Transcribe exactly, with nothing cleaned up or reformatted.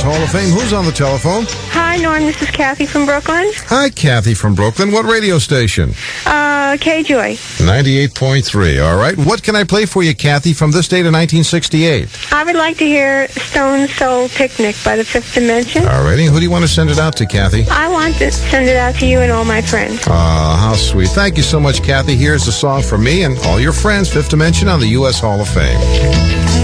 S Hall of Fame. Who's on the telephone? Hi, Norm. This is Kathy from Brooklyn. Hi, Kathy from Brooklyn. What radio station? Uh, K-Joy. ninety-eight point three. All right. What can I play for you, Kathy, from this date of nineteen sixty-eight? I would like to hear Stone Soul Picnic by the Fifth Dimension. All righty. Who do you want to send it out to, Kathy? I want to send it out to you and all my friends. Ah, how sweet. Thank you so much, Kathy. Here's the song for me and all your friends, Fifth Dimension on the U S Hall of Fame.